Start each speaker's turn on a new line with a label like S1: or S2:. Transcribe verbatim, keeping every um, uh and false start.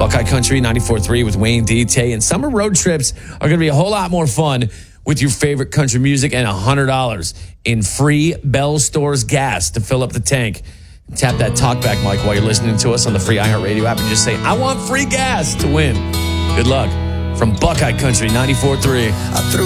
S1: Buckeye Country ninety-four point three with Wayne D. Tay. And summer road trips are going to be a whole lot more fun with your favorite country music and one hundred dollars in free Bell Stores gas to fill up the tank. Tap that talkback mic while you're listening to us on the free iHeartRadio app and just say, I want free gas to win. Good luck from Buckeye Country ninety-four point three.